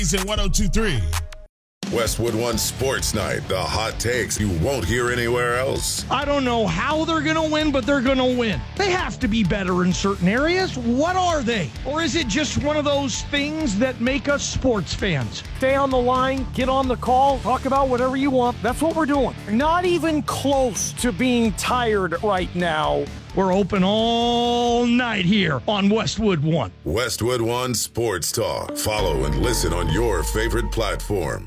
He's in 102.3. Westwood One Sports Night, the hot takes you won't hear anywhere else. I don't know how they're going to win, but they're going to win. They have to be better in certain areas. What are they? Or is it just one of those things that make us sports fans? Stay on the line, get on the call, talk about whatever you want. That's what we're doing. Not even close to being tired right now. We're open all night here on Westwood One. Westwood One Sports Talk. Follow and listen on your favorite platform.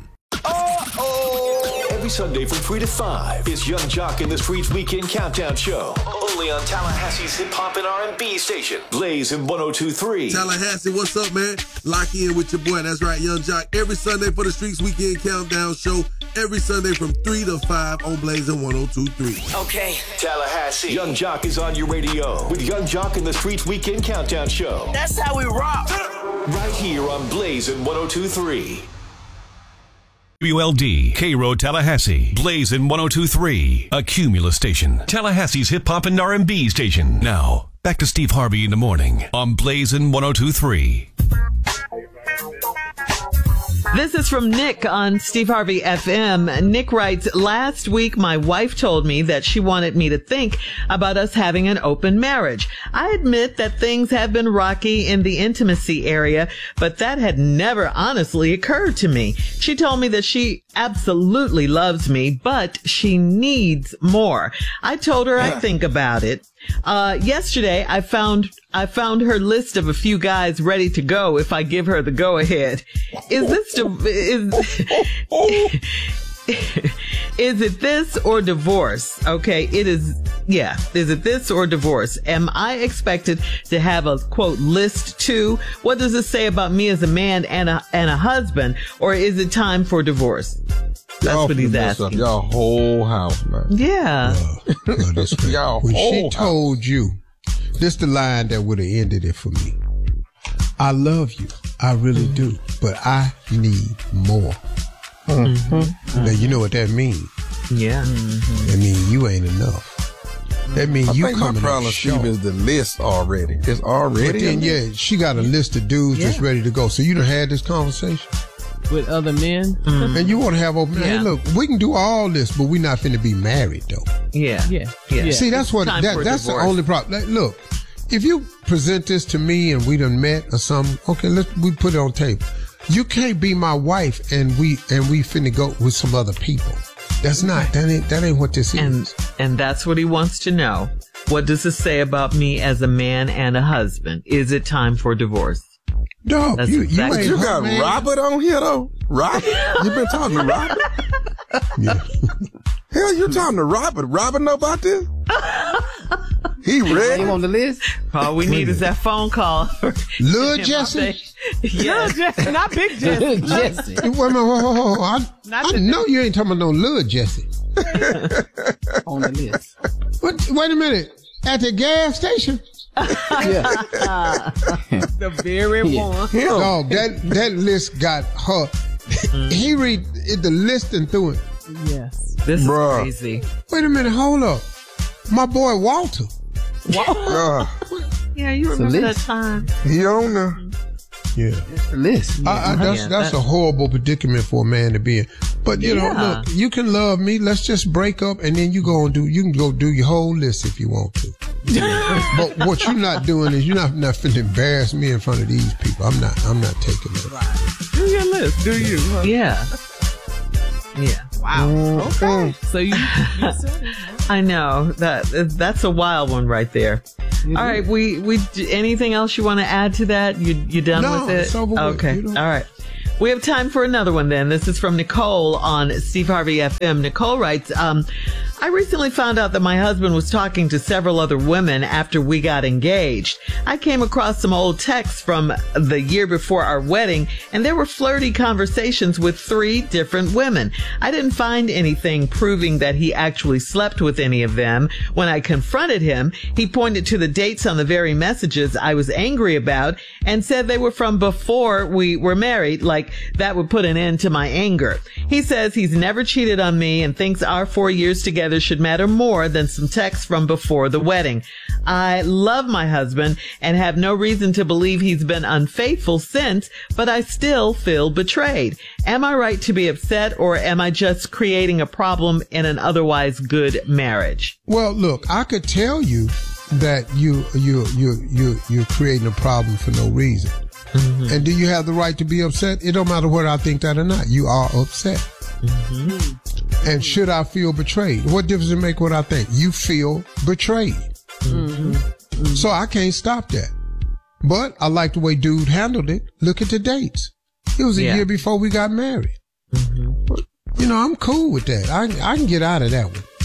Every Sunday from 3 to 5 is Young Jock in the Streets Weekend Countdown Show. Only on Tallahassee's hip-hop and R&B station, Blaze in 102.3. Tallahassee, what's up, man? Lock in with your boy. That's right, Young Jock. Every Sunday for the Streets Weekend Countdown Show. Every Sunday from 3 to 5 on Blaze in 102.3. Okay. Tallahassee. Young Jock is on your radio with Young Jock in the Streets Weekend Countdown Show. That's how we rock. Right here on Blaze in 102.3. WLD, K-Road, Tallahassee, Blaze in 102.3, a Cumulus station, Tallahassee's hip-hop and R&B station. Now, back to Steve Harvey in the morning on Blaze in 102.3. This is from Nick on Steve Harvey FM. Nick writes, last week my wife told me that she wanted me to think about us having an open marriage. I admit that things have been rocky in the intimacy area, but that had never honestly occurred to me. She told me that she absolutely loves me, but she needs more. I told her I'd think about it. Yesterday I found her list of a few guys ready to go if I give her the go ahead. Is it this or divorce? Okay, it is. Yeah. Is it this or divorce? Am I expected to have a quote list too? What does it say about me as a man and a husband? Or is it time for divorce? That's what he's asking. Y'all whole house, man. Yeah. Y'all when whole she told house. you, this the line that would have ended it for me. I love you. I really do. But I need more. Now, you know what that means. Yeah. That means you ain't enough. That means you coming up short. I think my problem, Steve, is the list already. It's already. But then, yeah, she got a list of dudes that's ready to go. So you done had this conversation with other men, and you want to have open. Hey, look, we can do all this, but we're not finna be married though. Yeah. See, that's what that's the only problem. Like, look, if you present this to me and we done met or something, okay, we put it on tape. You can't be my wife and we finna go with some other people. That's not that ain't what this is. And that's what he wants to know. What does it say about me as a man and a husband? Is it time for divorce? No, you got man. Robert on here though. Robert, you been talking to Robert? Yeah. Hell, you talking to Robert? Robert know about this? He read him on the list. All we need is that phone call. Lil Jesse? Yeah. Lil Jesse, not Big Jesse. Jesse. Wait a minute, I know you ain't talking about no Lil Jesse. On the list. Wait a minute. At the gas station? The very one. No, that list got her. He read the list and threw it. Yes. This is crazy. Wait a minute, hold up. My boy Walter. Yeah, you remember that time. He on there. Yeah. It's the list. That's a horrible predicament for a man to be in. But you know, look, you can love me. Let's just break up and then you can go do your whole list if you want to. But what you're not doing is you're not finna embarrass me in front of these people. I'm not taking it. Right. Do your list. Do you? Huh? Yeah. Wow. Okay. So you said it. I know that's a wild one right there. Mm-hmm. All right, we anything else you want to add to that? You done with it? It's over with. Okay. All right. We have time for another one then. This is from Nicole on Steve Harvey FM. Nicole writes, I recently found out that my husband was talking to several other women after we got engaged. I came across some old texts from the year before our wedding, and there were flirty conversations with 3 different women. I didn't find anything proving that he actually slept with any of them. When I confronted him, he pointed to the dates on the very messages I was angry about and said they were from before we were married, like that would put an end to my anger. He says he's never cheated on me and thinks our 4 years together should matter more than some texts from before the wedding. I love my husband and have no reason to believe he's been unfaithful since, but I still feel betrayed. Am I right to be upset, or am I just creating a problem in an otherwise good marriage? Well, look, I could tell you that you're creating a problem for no reason. Mm-hmm. And do you have the right to be upset? It don't matter whether I think that or not. You are upset. Mm-hmm. And should I feel betrayed? What difference does it make what I think? You feel betrayed. Mm-hmm. Mm-hmm. So I can't stop that. But I like the way dude handled it. Look at the dates. It was a year before we got married. Mm-hmm. But, you know, I'm cool with that. I can get out of that one.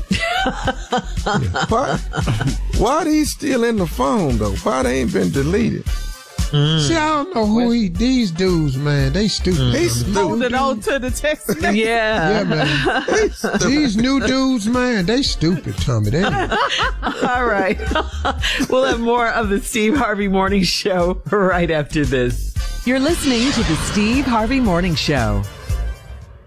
Why are these still in the phone, though? Why they ain't been deleted? See, I don't know who these dudes, man. They stupid. They stupid. Holding on to the text message. Yeah, man. These new dudes, man, they stupid, Tommy. They All right. We'll have more of the Steve Harvey Morning Show right after this. You're listening to the Steve Harvey Morning Show.